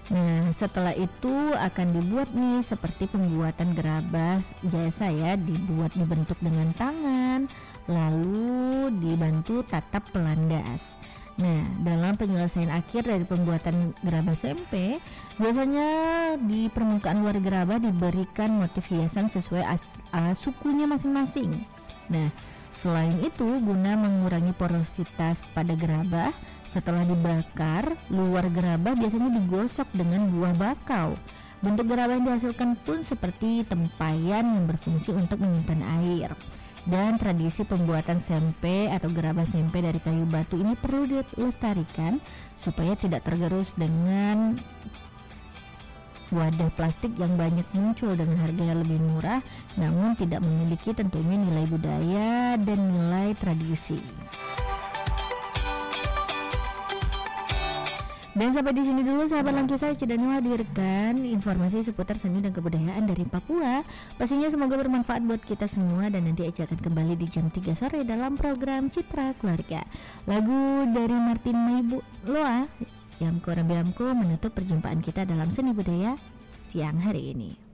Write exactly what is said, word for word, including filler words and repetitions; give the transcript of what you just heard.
Nah, setelah itu akan dibuat nih seperti pembuatan gerabah biasa ya, dibuat dibentuk dengan tangan, lalu dibantu tatap pelandas. Nah, dalam penyelesaian akhir dari pembuatan gerabah sempe, biasanya di permukaan luar gerabah diberikan motif hiasan sesuai as- uh, sukunya masing-masing. Nah, selain itu, guna mengurangi porositas pada gerabah, setelah dibakar, luar gerabah biasanya digosok dengan buah bakau. Bentuk gerabah yang dihasilkan pun seperti tempayan yang berfungsi untuk menyimpan air. Dan tradisi pembuatan sempe atau gerabah sempe dari kayu batu ini perlu dilestarikan supaya tidak tergerus dengan wadah plastik yang banyak muncul dengan harga yang lebih murah, namun tidak memiliki tentunya nilai budaya dan nilai tradisi. Dan sampai di sini dulu sahabat Langkis, saya Cidani hadirkan informasi seputar seni dan kebudayaan dari Papua. Pastinya semoga bermanfaat buat kita semua, dan nanti Eci akan kembali di jam tiga sore dalam program Citra Keluarga. Lagu dari Martin Maibu Loa yang kurang biamku menutup perjumpaan kita dalam seni budaya siang hari ini.